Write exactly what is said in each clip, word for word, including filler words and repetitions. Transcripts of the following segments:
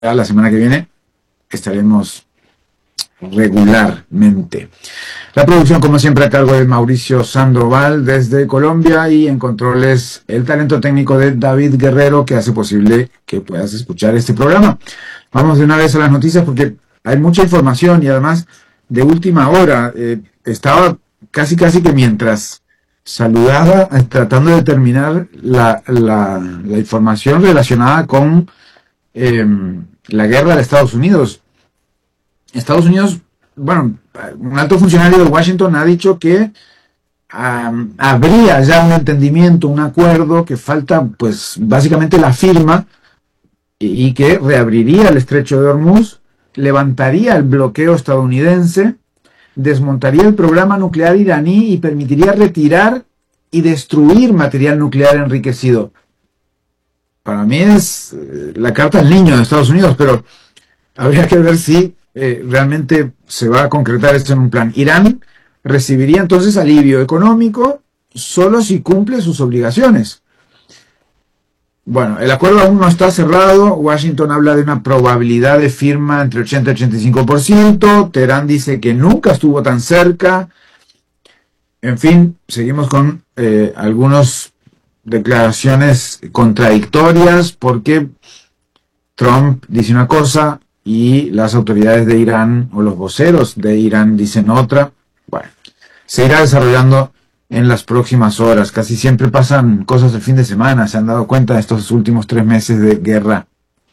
ya la semana que viene estaremos regularmente. La producción, como siempre, a cargo de Mauricio Sandoval desde Colombia, y en controles el talento técnico de David Guerrero, que hace posible que puedas escuchar este programa. Vamos de una vez a las noticias porque hay mucha información y además de última hora. Eh, estaba casi casi que mientras saludaba eh, tratando de terminar la, la, la información relacionada con eh, la guerra de Estados Unidos. Estados Unidos, bueno, un alto funcionario de Washington ha dicho que um, habría ya un entendimiento, un acuerdo, que falta pues básicamente la firma, y, y que reabriría el estrecho de Hormuz, levantaría el bloqueo estadounidense, desmontaría el programa nuclear iraní y permitiría retirar y destruir material nuclear enriquecido. Para mí es eh, la carta al niño de Estados Unidos, pero habría que ver si eh, realmente se va a concretar esto en un plan. Irán recibiría entonces alivio económico solo si cumple sus obligaciones. Bueno, el acuerdo aún no está cerrado. Washington habla de una probabilidad de firma entre ochenta y ochenta y cinco por ciento. Teherán dice que nunca estuvo tan cerca. En fin, seguimos con eh, algunas declaraciones contradictorias, porque Trump dice una cosa y las autoridades de Irán o los voceros de Irán dicen otra. Bueno, se irá desarrollando en las próximas horas. Casi siempre pasan cosas el fin de semana, se han dado cuenta de estos últimos tres meses de guerra.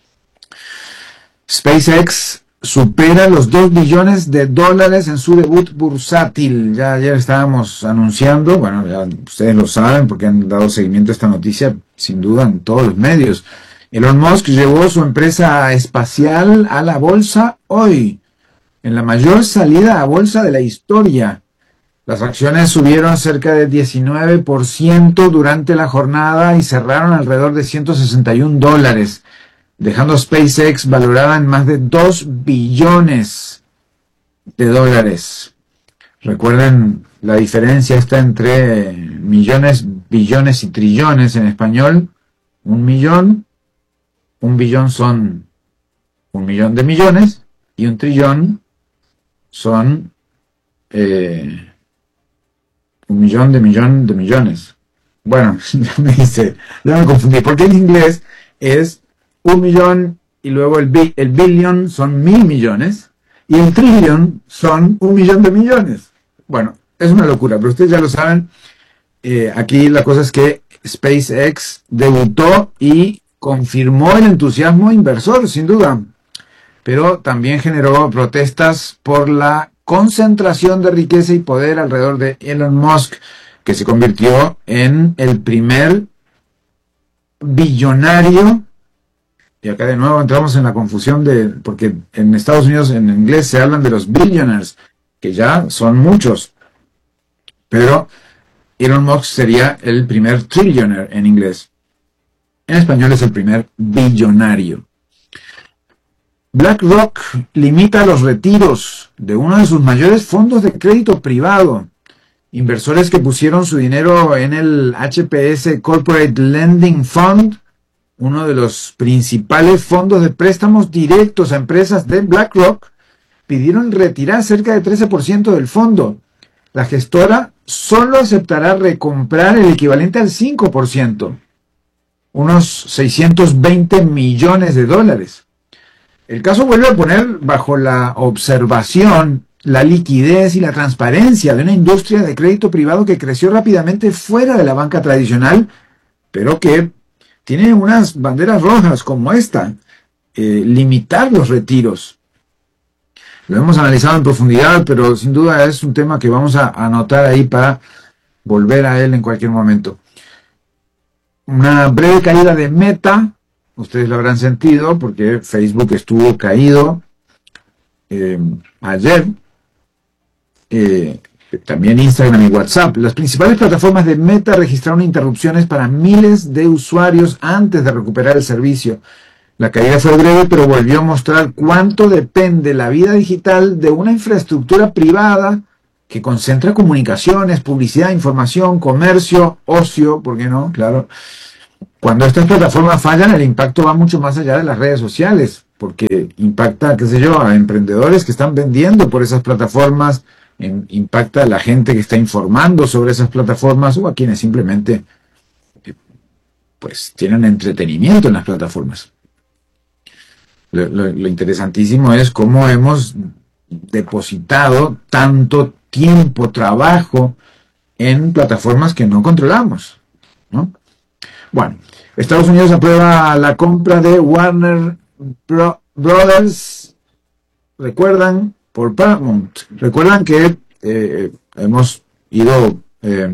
SpaceX supera los dos billones de dólares en su debut bursátil. Ya ayer estábamos anunciando, bueno, ya ustedes lo saben porque han dado seguimiento a esta noticia sin duda en todos los medios. Elon Musk llevó su empresa espacial a la bolsa hoy, en la mayor salida a bolsa de la historia. Las acciones subieron cerca de diecinueve por ciento durante la jornada y cerraron alrededor de ciento sesenta y un dólares, dejando a SpaceX valorada en más de dos billones de dólares. Recuerden, la diferencia está entre millones, billones y trillones en español. Un millón, un billón son un millón de millones, y un trillón son eh, un millón de millón de millones. Bueno, ya me dice, ya me confundí, porque en inglés es un millón y luego el, bi, el billion son mil millones y el trillion son un millón de millones. Bueno, es una locura, pero ustedes ya lo saben. Eh, aquí la cosa es que SpaceX debutó y confirmó el entusiasmo inversor, sin duda, pero también generó protestas por la concentración de riqueza y poder alrededor de Elon Musk, que se convirtió en el primer billonario. Y acá de nuevo entramos en la confusión de, porque en Estados Unidos en inglés se hablan de los billionaires, que ya son muchos, pero Elon Musk sería el primer trillionaire en inglés. En español es el primer billonario. BlackRock limita los retiros de uno de sus mayores fondos de crédito privado. Inversores que pusieron su dinero en el H P S Corporate Lending Fund, uno de los principales fondos de préstamos directos a empresas de BlackRock, pidieron retirar cerca de trece por ciento del fondo. La gestora solo aceptará recomprar el equivalente al cinco por ciento, unos seiscientos veinte millones de dólares. El caso vuelve a poner bajo la observación la liquidez y la transparencia de una industria de crédito privado que creció rápidamente fuera de la banca tradicional, pero que tiene unas banderas rojas como esta: eh, limitar los retiros. Lo hemos analizado en profundidad, pero sin duda es un tema que vamos a anotar ahí para volver a él en cualquier momento. Una breve caída de Meta, ustedes lo habrán sentido porque Facebook estuvo caído eh, ayer. Eh, también Instagram y WhatsApp. Las principales plataformas de Meta registraron interrupciones para miles de usuarios antes de recuperar el servicio. La caída fue breve, pero volvió a mostrar cuánto depende la vida digital de una infraestructura privada que concentra comunicaciones, publicidad, información, comercio, ocio, ¿por qué no? Claro. Cuando estas plataformas fallan, el impacto va mucho más allá de las redes sociales. porque impacta, qué sé yo, a emprendedores que están vendiendo por esas plataformas, en, impacta a la gente que está informando sobre esas plataformas o a quienes simplemente eh, pues tienen entretenimiento en las plataformas. Lo, lo, lo interesantísimo es cómo hemos depositado tanto tiempo, trabajo en plataformas que no controlamos, ¿no? Bueno, Estados Unidos aprueba la compra de Warner Bro Brothers, recuerdan, por Paramount. Recuerdan que eh, hemos ido eh,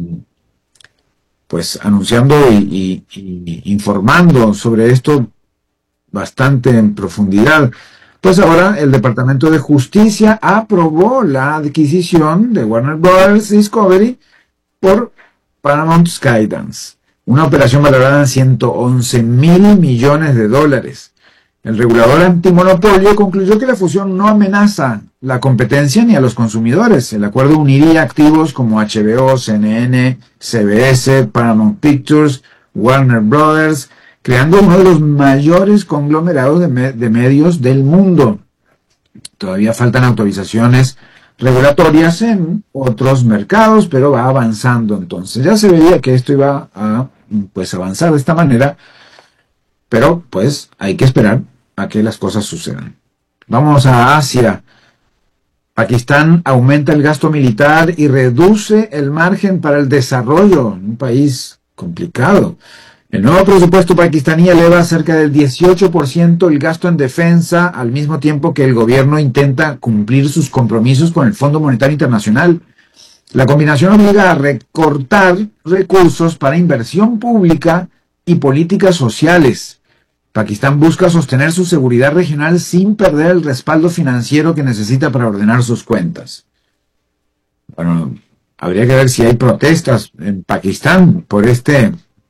pues anunciando y, y, y informando sobre esto bastante en profundidad. Pues ahora el Departamento de Justicia aprobó la adquisición de Warner Brothers Discovery por Paramount Skydance, una operación valorada en ciento once mil millones de dólares. El regulador antimonopolio concluyó que la fusión no amenaza la competencia ni a los consumidores. El acuerdo uniría activos como H B O, C N N, C B S, Paramount Pictures, Warner Brothers, creando uno de los mayores conglomerados de, me de medios del mundo. Todavía faltan autorizaciones regulatorias en otros mercados, pero va avanzando. Entonces ya se veía que esto iba a pues avanzar de esta manera, pero pues hay que esperar a que las cosas sucedan. Vamos a Asia. Pakistán aumenta el gasto militar y reduce el margen para el desarrollo, un país complicado. El nuevo presupuesto pakistaní eleva cerca del dieciocho por ciento el gasto en defensa, al mismo tiempo que el gobierno intenta cumplir sus compromisos con el Fondo Monetario Internacional. La combinación obliga a recortar recursos para inversión pública y políticas sociales. Pakistán busca sostener su seguridad regional sin perder el respaldo financiero que necesita para ordenar sus cuentas. Bueno, habría que ver si hay protestas en Pakistán por este,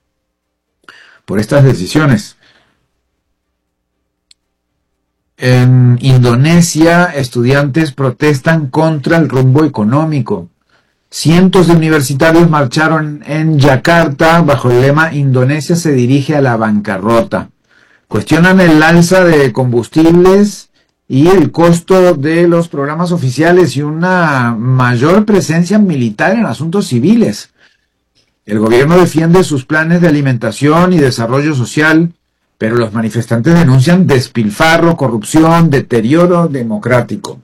por estas decisiones. En Indonesia, estudiantes protestan contra el rumbo económico. Cientos de universitarios marcharon en Yakarta bajo el lema Indonesia se dirige a la bancarrota. Cuestionan el alza de combustibles y el costo de los programas oficiales y una mayor presencia militar en asuntos civiles. El gobierno defiende sus planes de alimentación y desarrollo social, pero los manifestantes denuncian despilfarro, corrupción, deterioro democrático.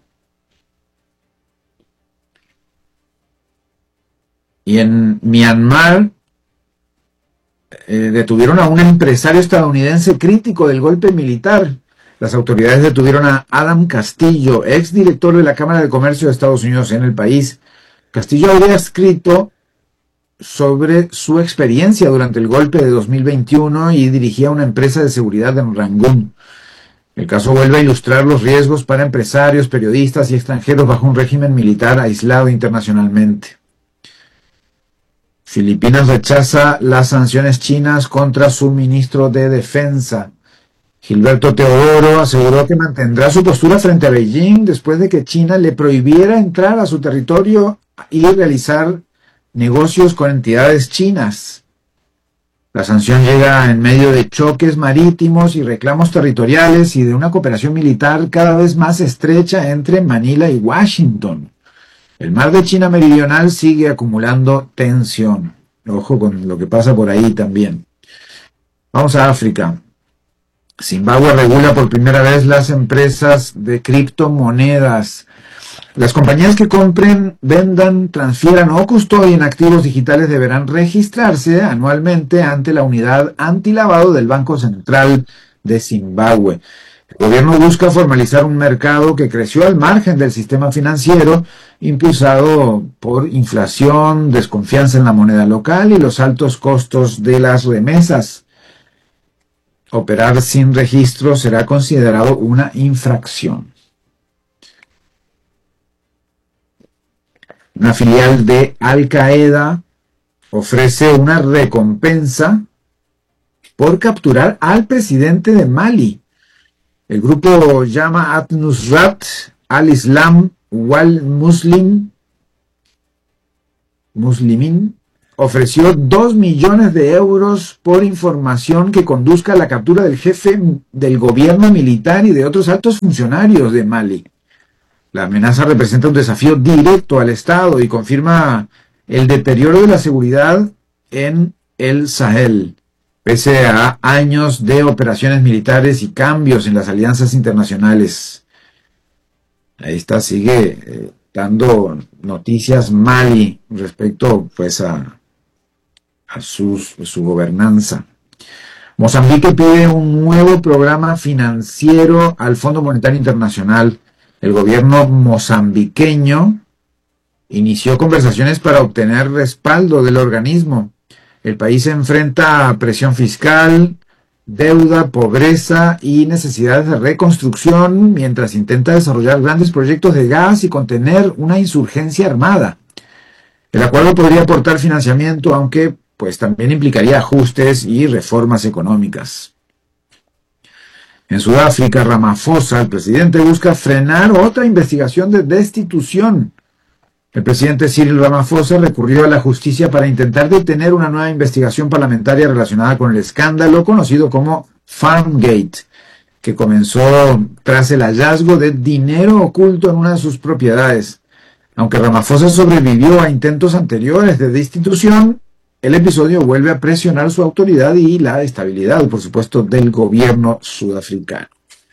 Y en Myanmar eh, detuvieron a un empresario estadounidense crítico del golpe militar. Las autoridades detuvieron a Adam Castillo, exdirector de la Cámara de Comercio de Estados Unidos en el país. Castillo habría escrito sobre su experiencia durante el golpe de dos mil veintiuno y dirigía una empresa de seguridad en Rangún. El caso vuelve a ilustrar los riesgos para empresarios, periodistas y extranjeros bajo un régimen militar aislado internacionalmente. Filipinas rechaza las sanciones chinas contra su ministro de Defensa. Gilberto Teodoro aseguró que mantendrá su postura frente a Beijing después de que China le prohibiera entrar a su territorio y realizar negocios con entidades chinas. La sanción llega en medio de choques marítimos y reclamos territoriales y de una cooperación militar cada vez más estrecha entre Manila y Washington. El mar de China Meridional sigue acumulando tensión. Ojo con lo que pasa por ahí también. Vamos a África. Zimbabue regula por primera vez las empresas de criptomonedas. Las compañías que compren, vendan, transfieran o custodien activos digitales deberán registrarse anualmente ante la unidad antilavado del Banco Central de Zimbabue. El gobierno busca formalizar un mercado que creció al margen del sistema financiero, impulsado por inflación, desconfianza en la moneda local y los altos costos de las remesas. Operar sin registro será considerado una infracción. Una filial de Al Qaeda ofrece una recompensa por capturar al presidente de Mali. El grupo llama At-Nusrat al-Islam wal-Muslim Muslimin ofreció dos millones de euros por información que conduzca a la captura del jefe del gobierno militar y de otros altos funcionarios de Mali. La amenaza representa un desafío directo al Estado y confirma el deterioro de la seguridad en el Sahel, pese a años de operaciones militares y cambios en las alianzas internacionales. Ahí está, sigue eh, dando noticias Mali respecto pues a, a sus, su gobernanza. Mozambique pide un nuevo programa financiero al Fondo Monetario Internacional. El gobierno mozambiqueño inició conversaciones para obtener respaldo del organismo. El país se enfrenta a presión fiscal, deuda, pobreza y necesidades de reconstrucción mientras intenta desarrollar grandes proyectos de gas y contener una insurgencia armada. El acuerdo podría aportar financiamiento, aunque pues también implicaría ajustes y reformas económicas. En Sudáfrica, Ramaphosa, el presidente, busca frenar otra investigación de destitución. El presidente Cyril Ramaphosa recurrió a la justicia para intentar detener una nueva investigación parlamentaria relacionada con el escándalo conocido como Farmgate, que comenzó tras el hallazgo de dinero oculto en una de sus propiedades. Aunque Ramaphosa sobrevivió a intentos anteriores de destitución, el episodio vuelve a presionar su autoridad y la estabilidad, por supuesto, del gobierno sudafricano.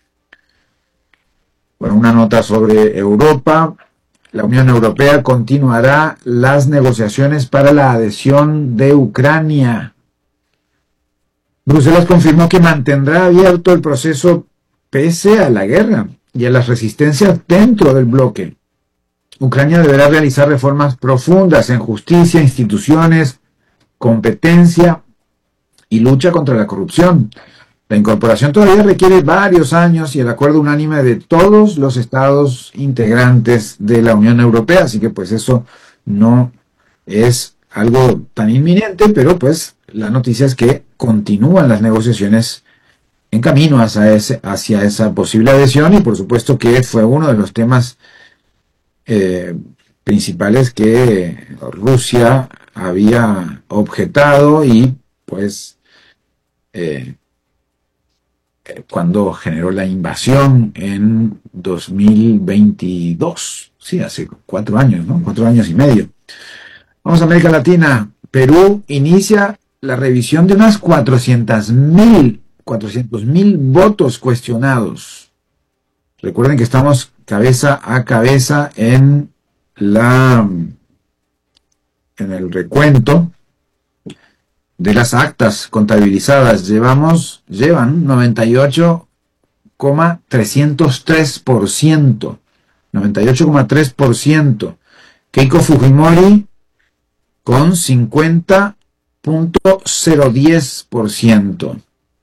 Bueno, una nota sobre Europa. La Unión Europea continuará las negociaciones para la adhesión de Ucrania. Bruselas confirmó que mantendrá abierto el proceso pese a la guerra y a las resistencias dentro del bloque. Ucrania deberá realizar reformas profundas en justicia, instituciones, competencia y lucha contra la corrupción. La incorporación todavía requiere varios años y el acuerdo unánime de todos los estados integrantes de la Unión Europea, así que pues eso no es algo tan inminente, pero pues la noticia es que continúan las negociaciones en camino hacia, ese, hacia esa posible adhesión y por supuesto que fue uno de los temas eh, principales que Rusia había objetado y pues eh, cuando generó la invasión en dos mil veintidós, sí, hace cuatro años, ¿no? Cuatro años y medio. Vamos a América Latina. Perú inicia la revisión de unas cuatrocientos mil votos cuestionados. Recuerden que estamos cabeza a cabeza en la en el recuento de las actas contabilizadas. Llevamos, llevan noventa y ocho coma trescientos tres por ciento. noventa y ocho coma tres por ciento. Keiko Fujimori con cincuenta punto cero diez por ciento.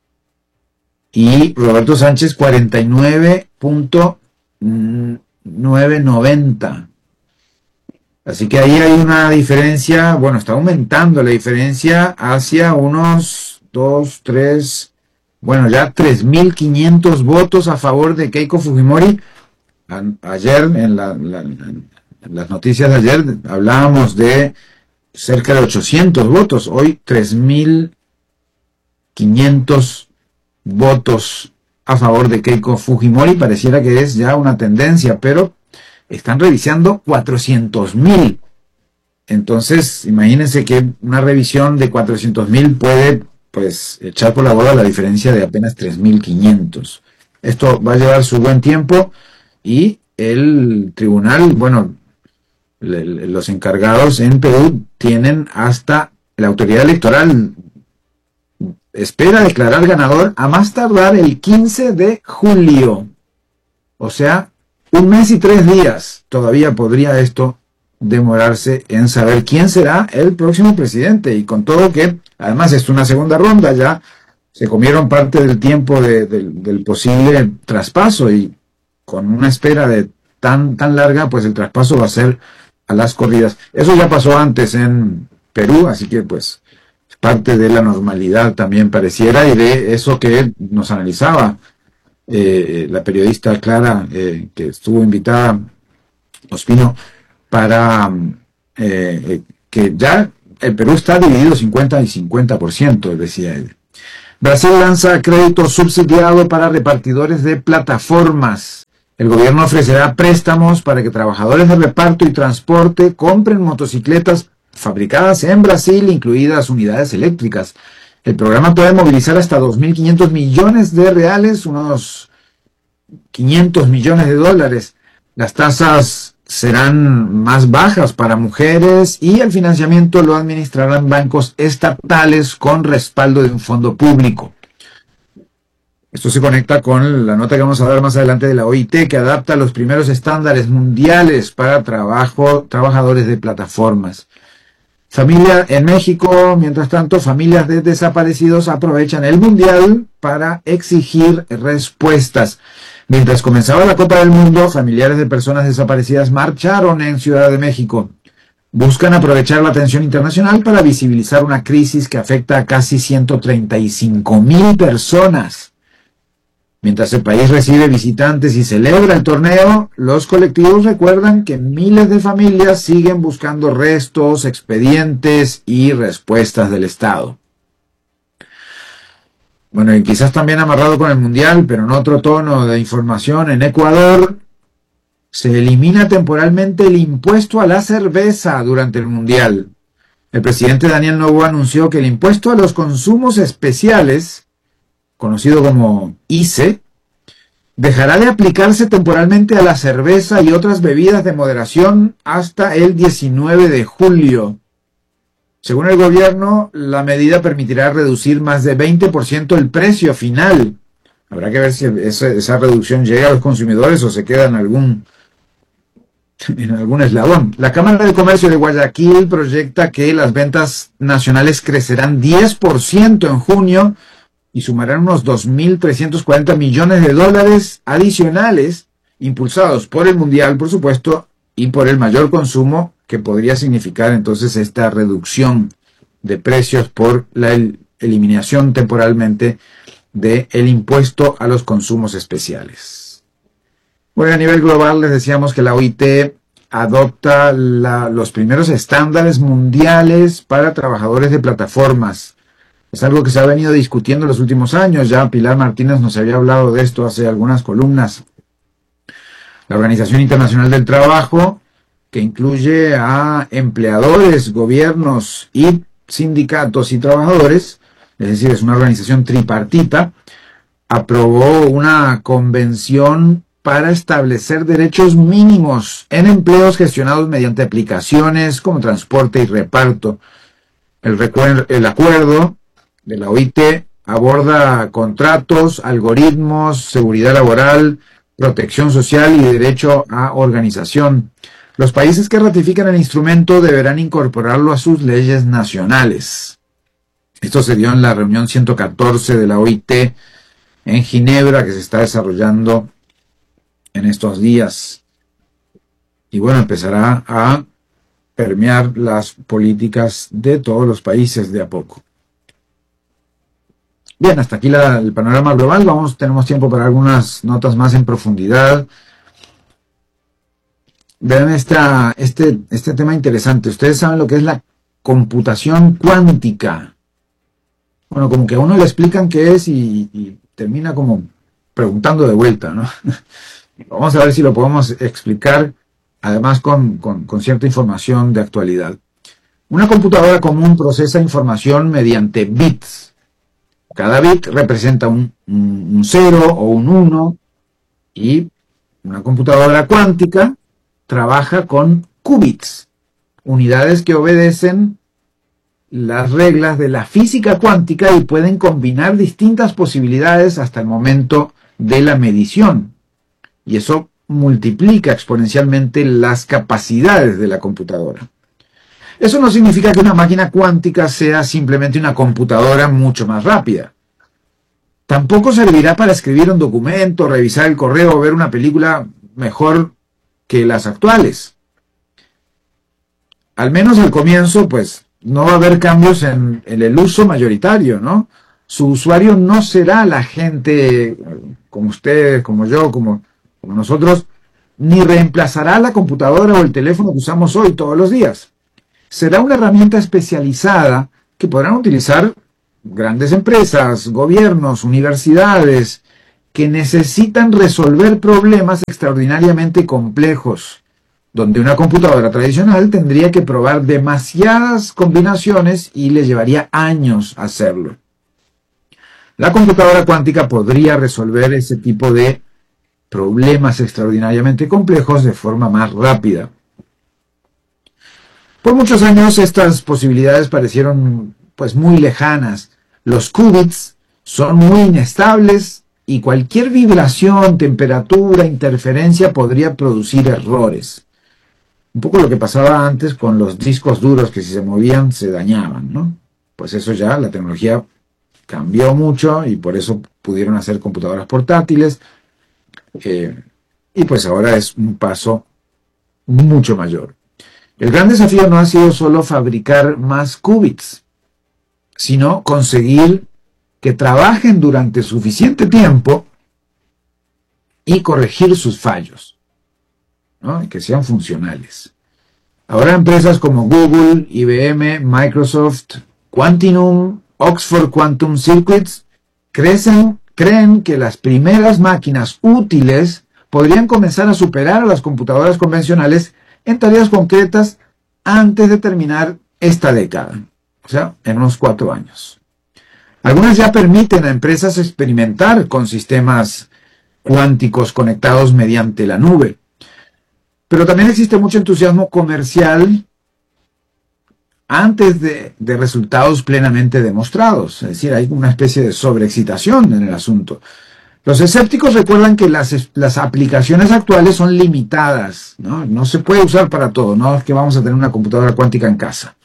Y Roberto Sánchez cuarenta y nueve punto novecientos noventa. Así que ahí hay una diferencia, bueno, está aumentando la diferencia hacia unos dos, tres, bueno, ya tres mil quinientos votos a favor de Keiko Fujimori. A, ayer, en, la, la, en las noticias de ayer, hablábamos de cerca de ochocientos votos, hoy tres mil quinientos votos a favor de Keiko Fujimori. Pareciera que es ya una tendencia, pero están revisando cuatrocientos mil. Entonces, imagínense que una revisión de cuatrocientos mil puede pues echar por la borda la diferencia de apenas tres mil quinientos. Esto va a llevar su buen tiempo y el tribunal, bueno, le, le, los encargados en Perú tienen hasta la autoridad electoral espera declarar ganador a más tardar el quince de julio. O sea, un mes y tres días todavía podría esto demorarse en saber quién será el próximo presidente. Y con todo que, además, es una segunda ronda, ya se comieron parte del tiempo de, de, del posible traspaso y con una espera de tan, tan larga, pues el traspaso va a ser a las corridas. Eso ya pasó antes en Perú, así que pues parte de la normalidad también pareciera y de eso que nos analizaba Eh, la periodista Clara, eh, que estuvo invitada, Ospino, para eh, eh, que ya el Perú está dividido cincuenta y cincuenta por ciento, decía él. Brasil lanza crédito subsidiado para repartidores de plataformas. El gobierno ofrecerá préstamos para que trabajadores de reparto y transporte compren motocicletas fabricadas en Brasil, incluidas unidades eléctricas. El programa puede movilizar hasta dos mil quinientos millones de reales, unos quinientos millones de dólares. Las tasas serán más bajas para mujeres y el financiamiento lo administrarán bancos estatales con respaldo de un fondo público. Esto se conecta con la nota que vamos a dar más adelante de la O I T, que adapta los primeros estándares mundiales para trabajo, trabajadores de plataformas. Familia en México, mientras tanto, familias de desaparecidos aprovechan el Mundial para exigir respuestas. Mientras comenzaba la Copa del Mundo, familiares de personas desaparecidas marcharon en Ciudad de México. Buscan aprovechar la atención internacional para visibilizar una crisis que afecta a casi ciento treinta y cinco mil personas. Mientras el país recibe visitantes y celebra el torneo, los colectivos recuerdan que miles de familias siguen buscando restos, expedientes y respuestas del Estado. Bueno, y quizás también amarrado con el Mundial, pero en otro tono de información, en Ecuador se elimina temporalmente el impuesto a la cerveza durante el Mundial. El presidente Daniel Noboa anunció que el impuesto a los consumos especiales, conocido como I C E, dejará de aplicarse temporalmente a la cerveza y otras bebidas de moderación hasta el diecinueve de julio. Según el gobierno, la medida permitirá reducir más de veinte por ciento el precio final. Habrá que ver si esa, esa reducción llega a los consumidores o se queda en algún, en algún eslabón. La Cámara de Comercio de Guayaquil proyecta que las ventas nacionales crecerán diez por ciento en junio y sumarán unos dos mil trescientos cuarenta millones de dólares adicionales, impulsados por el Mundial, por supuesto, y por el mayor consumo que podría significar entonces esta reducción de precios por la el, eliminación temporalmente del impuesto a los consumos especiales. Bueno, a nivel global les decíamos que la O I T adopta la, los primeros estándares mundiales para trabajadores de plataformas. Es algo que se ha venido discutiendo en los últimos años. Ya Pilar Martínez nos había hablado de esto hace algunas columnas. La Organización Internacional del Trabajo, que incluye a empleadores, gobiernos y sindicatos y trabajadores, es decir, es una organización tripartita, aprobó una convención para establecer derechos mínimos en empleos gestionados mediante aplicaciones como transporte y reparto. El, el acuerdo de la O I T aborda contratos, algoritmos, seguridad laboral, protección social y derecho a organización. Los países que ratifican el instrumento deberán incorporarlo a sus leyes nacionales. Esto se dio en la reunión ciento catorce de la O I T en Ginebra, que se está desarrollando en estos días. Y bueno, empezará a permear las políticas de todos los países de a poco. Bien, hasta aquí la, el panorama global. Vamos, tenemos tiempo para algunas notas más en profundidad. Vean esta, este, este tema interesante. Ustedes saben lo que es la computación cuántica. Bueno, como que a uno le explican qué es y, y termina como preguntando de vuelta, ¿no? Vamos a ver si lo podemos explicar, además con, con, con cierta información de actualidad. Una computadora común procesa información mediante bits. Cada bit representa un, un, un cero o un uno, y una computadora cuántica trabaja con qubits, unidades que obedecen las reglas de la física cuántica y pueden combinar distintas posibilidades hasta el momento de la medición. Y eso multiplica exponencialmente las capacidades de la computadora. Eso no significa que una máquina cuántica sea simplemente una computadora mucho más rápida. Tampoco servirá para escribir un documento, revisar el correo o ver una película mejor que las actuales. Al menos al comienzo, pues, no va a haber cambios en, en el uso mayoritario, ¿no? Su usuario no será la gente como ustedes, como yo, como, como nosotros, ni reemplazará la computadora o el teléfono que usamos hoy todos los días. será una herramienta especializada que podrán utilizar grandes empresas, gobiernos, universidades, que necesitan resolver problemas extraordinariamente complejos, donde una computadora tradicional tendría que probar demasiadas combinaciones y le llevaría años hacerlo. La computadora cuántica podría resolver ese tipo de problemas extraordinariamente complejos de forma más rápida. Por muchos años estas posibilidades parecieron pues muy lejanas. Los qubits son muy inestables y cualquier vibración, temperatura, interferencia podría producir errores. Un poco lo que pasaba antes con los discos duros, que si se movían se dañaban, ¿no? Pues eso ya, la tecnología cambió mucho y por eso pudieron hacer computadoras portátiles. Eh, y pues ahora es un paso mucho mayor. El gran desafío no ha sido solo fabricar más qubits, sino conseguir que trabajen durante suficiente tiempo y corregir sus fallos, ¿no? Y que sean funcionales. Ahora empresas como Google, I B M, Microsoft, Quantinuum, Oxford Quantum Circuits crecen, creen que las primeras máquinas útiles podrían comenzar a superar a las computadoras convencionales en tareas concretas antes de terminar esta década, o sea, en unos cuatro años. Algunas ya permiten a empresas experimentar con sistemas cuánticos conectados mediante la nube. Pero también existe mucho entusiasmo comercial antes de, de resultados plenamente demostrados. Es decir, hay una especie de sobreexcitación en el asunto. Los escépticos recuerdan que las, las aplicaciones actuales son limitadas, ¿no? No se puede usar para todo, no es que vamos a tener una computadora cuántica en casa.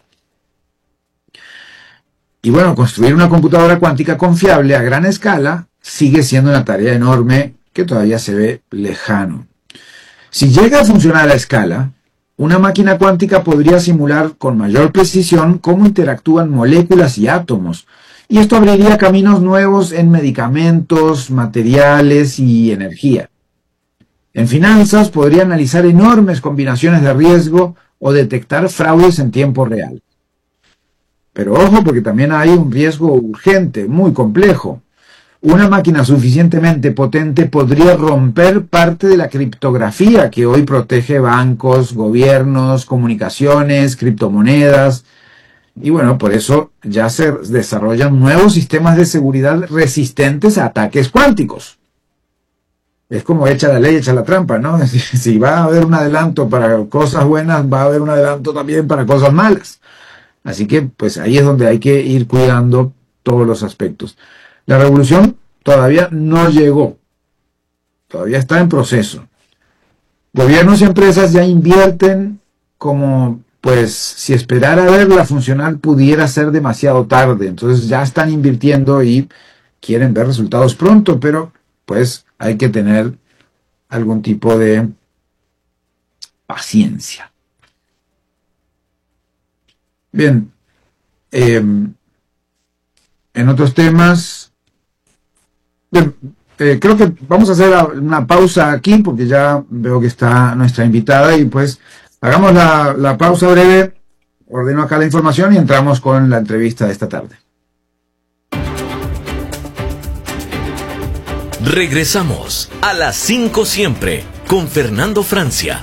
Y bueno, construir una computadora cuántica confiable a gran escala sigue siendo una tarea enorme que todavía se ve lejano. Si llega a funcionar a escala, una máquina cuántica podría simular con mayor precisión cómo interactúan moléculas y átomos, y esto abriría caminos nuevos en medicamentos, materiales y energía. En finanzas podría analizar enormes combinaciones de riesgo o detectar fraudes en tiempo real. Pero ojo, porque también hay un riesgo urgente, muy complejo. Una máquina suficientemente potente podría romper parte de la criptografía que hoy protege bancos, gobiernos, comunicaciones, criptomonedas. Y bueno, por eso ya se desarrollan nuevos sistemas de seguridad resistentes a ataques cuánticos. Es como echa la ley, echa la trampa, ¿no? Si va a haber un adelanto para cosas buenas, va a haber un adelanto también para cosas malas. Así que pues ahí es donde hay que ir cuidando todos los aspectos. La revolución todavía no llegó, todavía está en proceso. Gobiernos y empresas ya invierten como, pues, si esperar a verla funcionar pudiera ser demasiado tarde. Entonces ya están invirtiendo y quieren ver resultados pronto, pero pues hay que tener algún tipo de paciencia. Bien, eh, en otros temas, bien, eh, creo que vamos a hacer una pausa aquí porque ya veo que está nuestra invitada y pues hagamos la, la pausa breve, ordeno acá la información y entramos con la entrevista de esta tarde. Regresamos a las cinco siempre con Fernando Francia.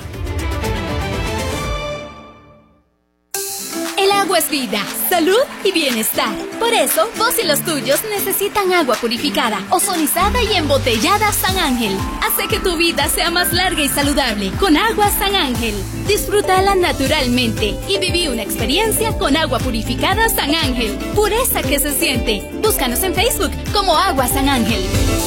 El agua es vida, salud y bienestar. Por eso, vos y los tuyos necesitan agua purificada, ozonizada y embotellada San Ángel. Hace que tu vida sea más larga y saludable con agua San Ángel. Disfrútala naturalmente y viví una experiencia con agua purificada San Ángel. Pureza que se siente. Búscanos en Facebook como Agua San Ángel.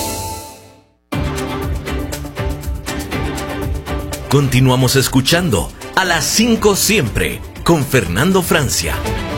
Continuamos escuchando a las cinco siempre con Fernando Francia.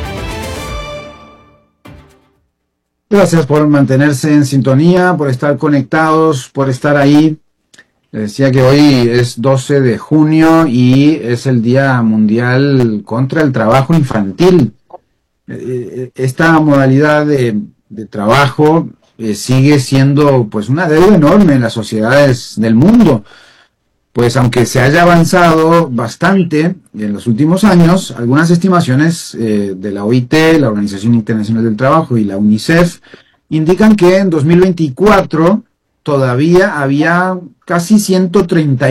Gracias por mantenerse en sintonía, por estar conectados, por estar ahí. Les decía que hoy es doce de junio y es el Día Mundial contra el Trabajo Infantil. Esta modalidad de, de trabajo eh, sigue siendo pues una deuda enorme en las sociedades del mundo. pues aunque se haya avanzado bastante en los últimos años, algunas estimaciones eh, de la O I T, la Organización Internacional del Trabajo y la UNICEF indican que en dos mil veinticuatro todavía había casi ciento treinta